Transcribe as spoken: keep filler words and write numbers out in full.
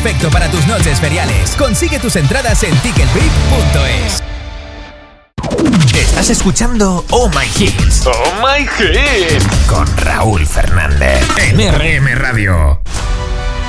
perfecto para tus noches feriales. Consigue tus entradas en ticket vip punto es. Estás escuchando Oh My Hits. Oh My Hits. Con Raúl Fernández. En R M Radio.